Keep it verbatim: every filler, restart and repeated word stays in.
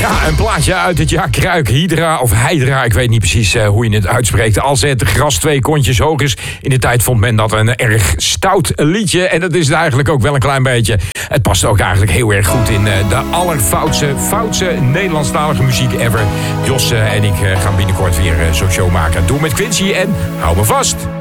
Ja, een plaatje uit het jaar Kruik, Hydra of Hydra. Ik weet niet precies uh, hoe je het uitspreekt. Als het gras twee kontjes hoog is. In de tijd vond men dat een erg stout liedje. En dat is het eigenlijk ook wel een klein beetje. Het past ook eigenlijk heel erg goed in uh, de allerfoutste, foutste Nederlandstalige muziek ever. Jos uh, en ik uh, gaan binnenkort weer uh, zo'n show maken. Doe met Quincy en hou me vast.